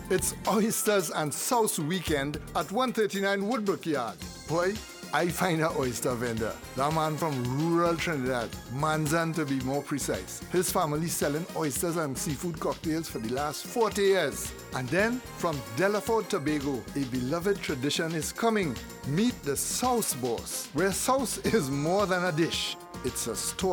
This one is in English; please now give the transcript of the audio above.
It's Oysters and Sauce Weekend at 139 Woodbrook Yard. Boy, I find an oyster vendor. That man from rural Trinidad, Manzan to be more precise. His family selling oysters and seafood cocktails for the last 40 years. And then from Delaford, Tobago, a beloved tradition is coming. Meet the Sauce Boss, where sauce is more than a dish. It's a story.